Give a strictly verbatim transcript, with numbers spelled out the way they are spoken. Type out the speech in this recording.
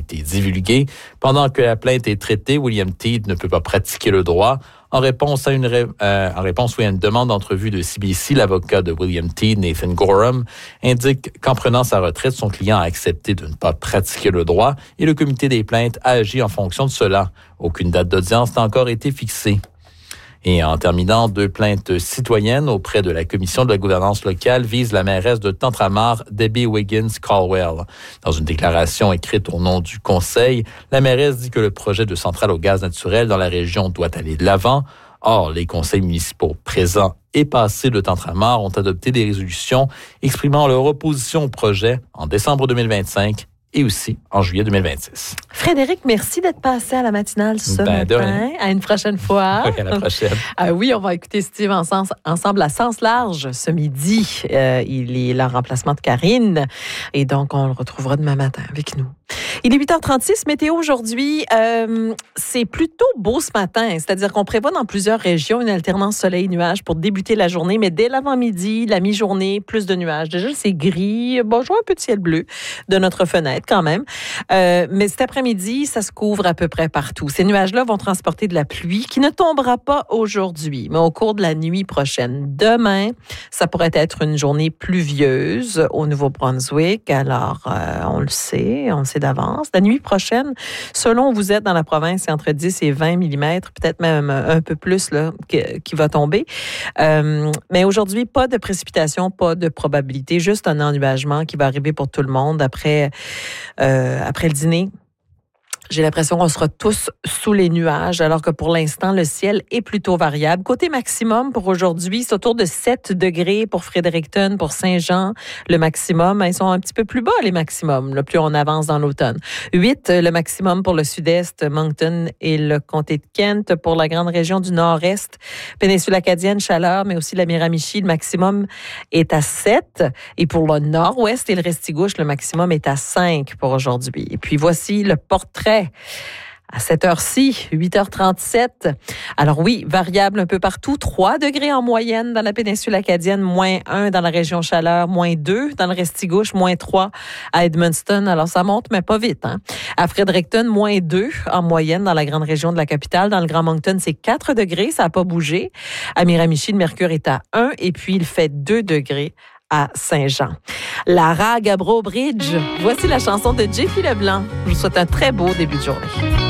été divulguée. Pendant que la plainte est traitée, William Teed ne peut pas pratiquer le droit. En réponse à une, euh, en réponse, oui, à une demande d'entrevue de C B C, l'avocat de William Teed, Nathan Gorham, indique qu'en prenant sa retraite, son client a accepté de ne pas pratiquer le droit et le comité des plaintes a agi en fonction de cela. Aucune date d'audience n'a encore été fixée. Et en terminant, deux plaintes citoyennes auprès de la Commission de la gouvernance locale visent la mairesse de Tentramar, Debbie Wiggins-Caldwell. Dans une déclaration écrite au nom du Conseil, la mairesse dit que le projet de centrale au gaz naturel dans la région doit aller de l'avant. Or, les conseils municipaux présents et passés de Tentramar ont adopté des résolutions exprimant leur opposition au projet en décembre deux mille vingt-cinq et aussi en juillet deux mille vingt-six. Frédéric, merci d'être passé à la matinale ce ben, matin. À une prochaine fois. Oui, à la prochaine. Ah oui, on va écouter Steve ensemble, ensemble à Sens Large ce midi. Euh, il est le remplacement de Karine. Et donc, on le retrouvera demain matin avec nous. Il est huit heures trente-six. Météo aujourd'hui, euh, c'est plutôt beau ce matin. C'est-à-dire qu'on prévoit dans plusieurs régions une alternance soleil-nuage pour débuter la journée. Mais dès l'avant-midi, la mi-journée, plus de nuages. Déjà, c'est gris. Bon, je vois un peu de ciel bleu de notre fenêtre quand même. Euh, mais cet après-midi, ça se couvre à peu près partout. Ces nuages-là vont transporter de la pluie qui ne tombera pas aujourd'hui, mais au cours de la nuit prochaine. Demain, ça pourrait être une journée pluvieuse au Nouveau-Brunswick. Alors, euh, on le sait, on le sait d'avance. La nuit prochaine, selon où vous êtes dans la province, c'est entre dix et vingt millimètres, peut-être même un peu plus là, qui, qui va tomber. Euh, mais aujourd'hui, pas de précipitation, pas de probabilité, juste un ennuagement qui va arriver pour tout le monde après, euh, après le dîner. J'ai l'impression qu'on sera tous sous les nuages, alors que pour l'instant, le ciel est plutôt variable. Côté maximum pour aujourd'hui, c'est autour de sept degrés pour Fredericton, pour Saint-Jean. Le maximum, ils sont un petit peu plus bas, les maximums, là, plus on avance dans l'automne. huit, le maximum pour le sud-est, Moncton et le comté de Kent. Pour la grande région du nord-est, péninsule acadienne, chaleur, mais aussi la Miramichi, le maximum est à sept. Et pour le nord-ouest et le Restigouche, le maximum est à cinq pour aujourd'hui. Et puis voici le portrait à cette heure-ci, huit heures trente-sept. Alors oui, variable un peu partout. trois degrés en moyenne dans la péninsule acadienne, moins un dans la région chaleur, moins deux dans le Restigouche, moins trois à Edmundston. Alors ça monte, mais pas vite. Hein? À Fredericton, moins deux en moyenne dans la grande région de la capitale. Dans le Grand Moncton, c'est quatre degrés, ça n'a pas bougé. À Miramichi, le mercure est à un et puis il fait deux degrés à Saint-Jean. La Rague à Bro Bridge. Voici la chanson de Jeffy Leblanc. Je vous souhaite un très beau début de journée.